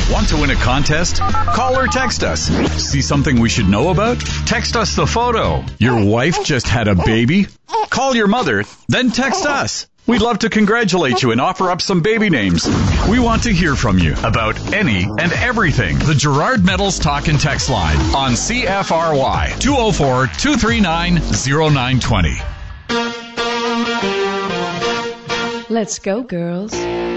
Want to win a contest? Call or text us. See something we should know about? Text us the photo. Your wife just had a baby? Call your mother, then text us. We'd love to congratulate you and offer up some baby names. We want to hear from you about any and everything. The Gerard Metals Talk and Text line on CFRY 204-239-0920. Let's go, girls.